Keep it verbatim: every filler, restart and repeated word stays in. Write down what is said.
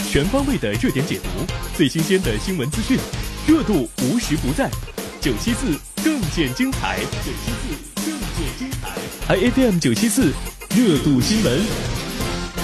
全方位的热点解读，最新鲜的新闻资讯，热度无时不在。九七四更见精彩，九七四更见精彩。I F M 九七四，热度新闻。